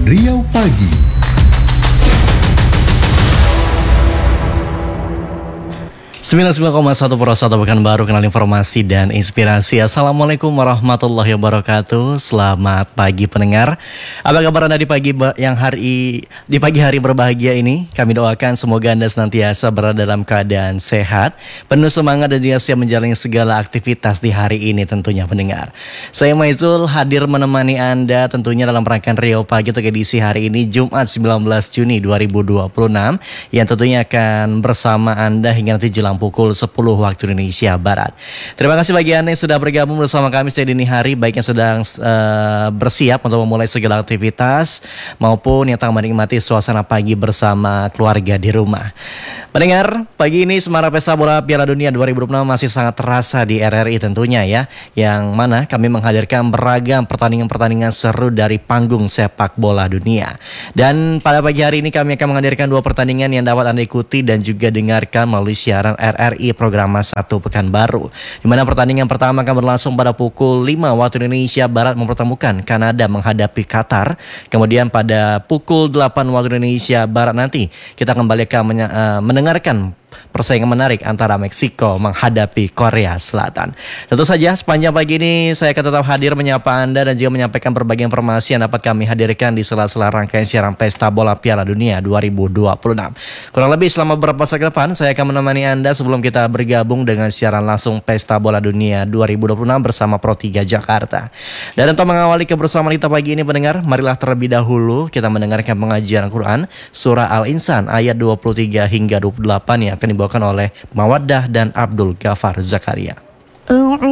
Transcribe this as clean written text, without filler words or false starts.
Riau Pagi. 99,1 Pekanbaru, kenal informasi dan inspirasi. Assalamualaikum warahmatullahi wabarakatuh. Selamat pagi pendengar. Apa kabar Anda di pagi hari berbahagia ini? Kami doakan semoga Anda senantiasa berada dalam keadaan sehat, penuh semangat dan juga siap menjalani segala aktivitas di hari ini tentunya pendengar. Saya Maizul hadir menemani Anda tentunya dalam rangkaian Riau Pagi untuk edisi hari ini Jumat 19 Juni 2026 yang tentunya akan bersama Anda hingga nanti jelang pukul 10 waktu Indonesia Barat. Terima kasih bagi Anda yang sudah bergabung bersama kami sejak dini hari, baik yang sedang bersiap untuk memulai segala aktivitas maupun yang tengah menikmati suasana pagi bersama keluarga di rumah. Pendengar, pagi ini Semarak Pesta Bola Piala Dunia 2026 masih sangat terasa di RRI tentunya ya, yang mana kami menghadirkan beragam pertandingan-pertandingan seru dari panggung sepak bola dunia. Dan pada pagi hari ini kami akan menghadirkan dua pertandingan yang dapat Anda ikuti dan juga dengarkan melalui siaran RRI Programa 1 Pekanbaru, di mana pertandingan pertama akan berlangsung pada pukul 5 waktu Indonesia Barat mempertemukan Kanada menghadapi Qatar. Kemudian pada pukul 8 waktu Indonesia Barat nanti kita kembali akan mendengarkan persaingan menarik antara Meksiko menghadapi Korea Selatan. Tentu saja sepanjang pagi ini saya akan tetap hadir menyapa Anda dan juga menyampaikan berbagai informasi yang dapat kami hadirkan di sela-sela rangkaian siaran Pesta Bola Piala Dunia 2026. Kurang lebih selama beberapa saat ke depan saya akan menemani Anda sebelum kita bergabung dengan siaran langsung Pesta Bola Dunia 2026 bersama Pro 3 Jakarta. Dan untuk mengawali kebersamaan kita pagi ini pendengar, marilah terlebih dahulu kita mendengarkan pengajian Al-Quran Surah Al-Insan ayat 23 hingga 28 yang akan dibawakan oleh Mawaddah dan Abdul Ghafar Zakaria.